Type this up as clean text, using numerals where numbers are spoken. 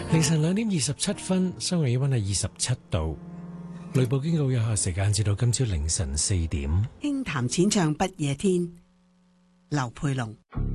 凌晨2:27，室外氣溫係27度，雷暴警告有效時間至到今朝凌晨4點。 輕談淺唱不夜天，劉佩龍。